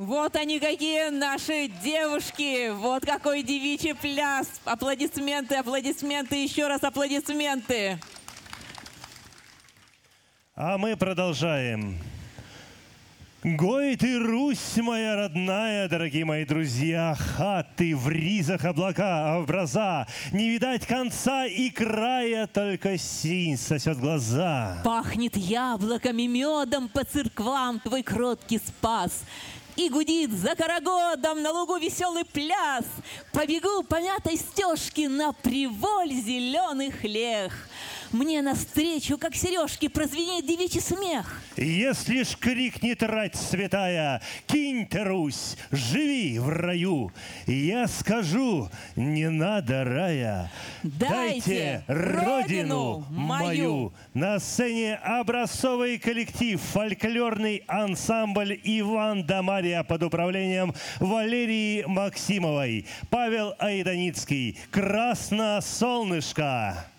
Вот они какие наши девушки, вот какой девичий пляс. Аплодисменты, аплодисменты, еще раз аплодисменты. А мы продолжаем. Гой ты, Русь моя родная, дорогие мои друзья, хаты в ризах облака, образа, не видать конца и края, только синь сосет глаза. Пахнет яблоками, медом по церквам твой кроткий спас. И гудит за Карагодом на лугу веселый пляс. Побегу по мятой стежке на приволь зеленых лег. Мне навстречу, как сережки, прозвенит девичий смех. Если ж крикнет рать святая, кинь ты, Русь, живи в раю. Я скажу, не надо рая, Дайте родину мою. На сцене образцовый коллектив, фольклорный ансамбль «Иван да Марья» под управлением Валерии Максимовой, Павел Айданицкий, «Красносолнышко».